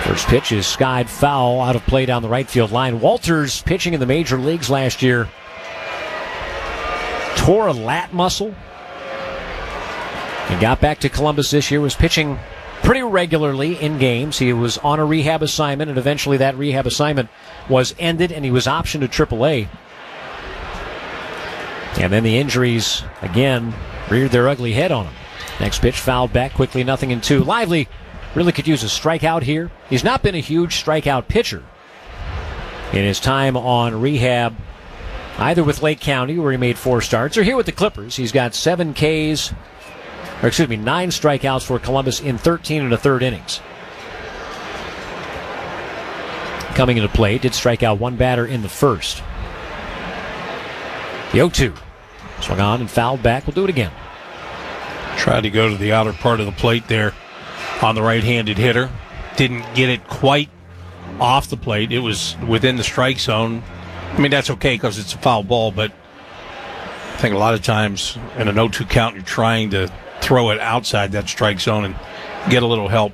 First pitch is skied foul, out of play down the right field line. Walters, pitching in the major leagues last year, tore a lat muscle and got back to Columbus this year, was pitching pretty regularly in games. He was on a rehab assignment, and eventually that rehab assignment was ended, and he was optioned to AAA. And then the injuries, again, reared their ugly head on him. Next pitch fouled back quickly, 0-2. Lively really could use a strikeout here. He's not been a huge strikeout pitcher in his time on rehab, either with Lake County, where he made 4 starts, or here with the Clippers. He's got 9 strikeouts for Columbus in 13 1/3 innings. Coming into play, did strike out 1 batter in the first. The 0-2. Swung on and fouled back. We'll do it again. Tried to go to the outer part of the plate there on the right-handed hitter. Didn't get it quite off the plate. It was within the strike zone. I mean, that's okay because it's a foul ball, but I think a lot of times in an 0-2 count, you're trying to throw it outside that strike zone and get a little help.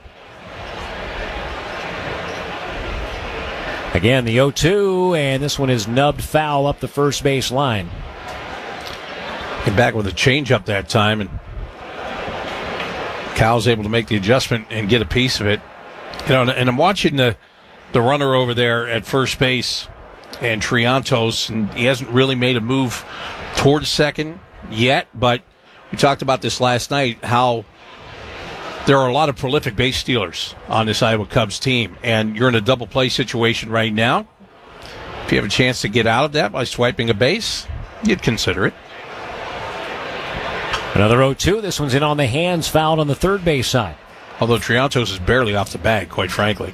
Again, the 0-2, and this one is nubbed foul up the first base line. Came back with a changeup that time, and Cal's able to make the adjustment and get a piece of it. You know, and I'm watching the runner over there at first base, and Triantos, and he hasn't really made a move towards second yet, but we talked about this last night, how there are a lot of prolific base stealers on this Iowa Cubs team, and you're in a double play situation right now. If you have a chance to get out of that by swiping a base, you'd consider it. Another 0-2. This one's in on the hands, fouled on the third base side. Although Triantos is barely off the bag, quite frankly.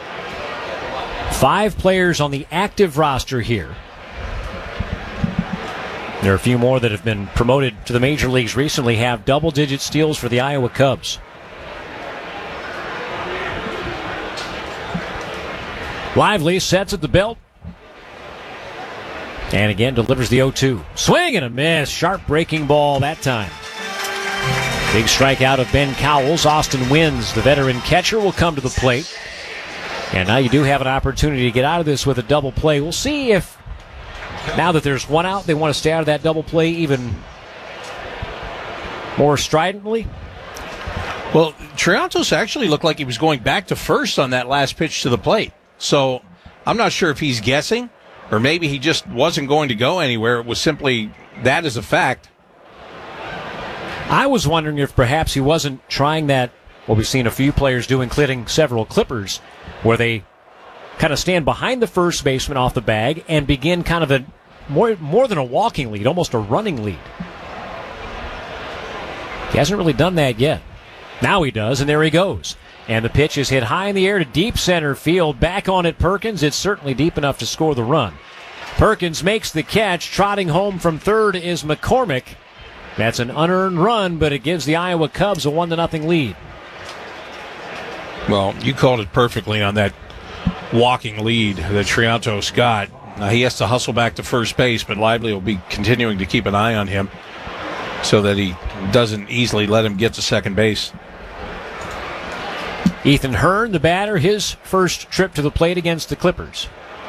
5 players on the active roster here. There are a few more that have been promoted to the major leagues recently, have double-digit steals for the Iowa Cubs. Lively sets at the belt. And again delivers the 0-2. Swing and a miss. Sharp breaking ball that time. Big strikeout of Ben Cowles. Austin Wins, the veteran catcher, will come to the plate. And now you do have an opportunity to get out of this with a double play. We'll see if, now that there's one out, they want to stay out of that double play even more stridently. Well, Triantos actually looked like he was going back to first on that last pitch to the plate. So I'm not sure if he's guessing, or maybe he just wasn't going to go anywhere. It was simply that is a fact. I was wondering if perhaps he wasn't trying that, what we've seen a few players do, including several Clippers, where they kind of stand behind the first baseman off the bag and begin kind of a more than a walking lead, almost a running lead. He hasn't really done that yet. Now he does, and there he goes. And the pitch is hit high in the air to deep center field. Back on it, Perkins. It's certainly deep enough to score the run. Perkins makes the catch. Trotting home from third is McCormick. That's an unearned run, but it gives the Iowa Cubs a 1-0 lead. Well, you called it perfectly on that walking lead that Triantos got. Now he has to hustle back to first base, but Lively will be continuing to keep an eye on him so that he doesn't easily let him get to second base. Ethan Hearn, the batter, his first trip to the plate against the Clippers.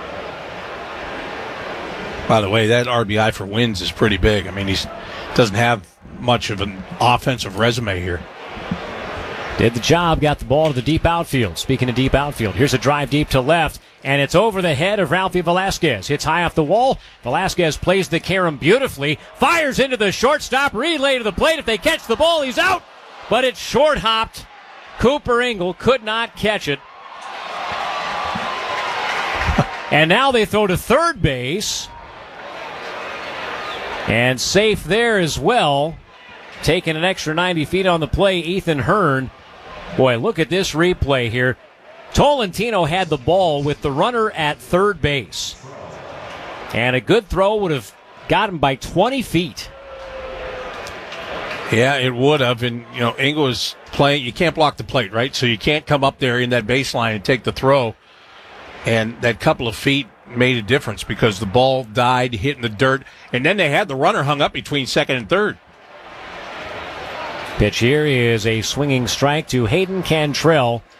By the way, that RBI for Wins is pretty big. I mean, he doesn't have much of an offensive resume here. Did the job, got the ball to the deep outfield. Speaking of deep outfield, here's a drive deep to left, and it's over the head of Ralphie Velasquez. Hits high off the wall. Velasquez plays the carom beautifully, fires into the shortstop, relay to the plate. If they catch the ball, he's out, but it's short-hopped. Cooper Engel could not catch it. And now they throw to third base. And safe there as well. Taking an extra 90 feet on the play, Ethan Hearn. Boy, look at this replay here. Tolentino had the ball with the runner at third base. And a good throw would have got him by 20 feet. Yeah, it would have. And, you know, Engel was playing. You can't block the plate, right? So you can't come up there in that baseline and take the throw. And that couple of feet made a difference because the ball died, hit in the dirt. And then they had the runner hung up between second and third. Pitch here is a swinging strike to Hayden Cantrell.